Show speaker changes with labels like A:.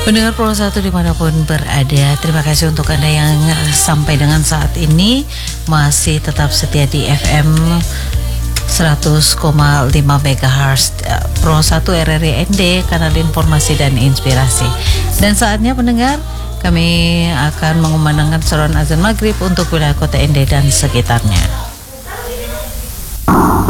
A: Pendengar Pro 1 dimanapun berada, terima kasih untuk Anda yang sampai dengan saat ini masih tetap setia di FM 100,5 MHz Pro 1 RRI ND, kanal informasi dan inspirasi. Dan saatnya pendengar, kami akan mengumandangkan seruan azan maghrib untuk wilayah kota ND dan sekitarnya.